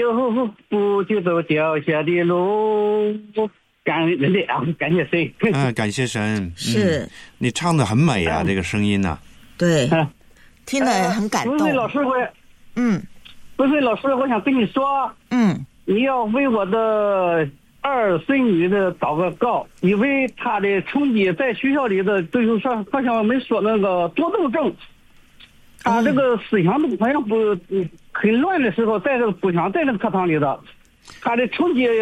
有不就走脚下的路，感谢谁？ 感谢神。 是你唱的很美啊，这个声音呢。 对，听了很感动。 不是老师，不是老师，我想跟你说，你要为我的二孙女的祷个告，因为她的成绩在学校里的都有说，好像我们说那个多动症，她这个思想都好像不很乱的时候，在这个不想在这个课堂里的，她的成绩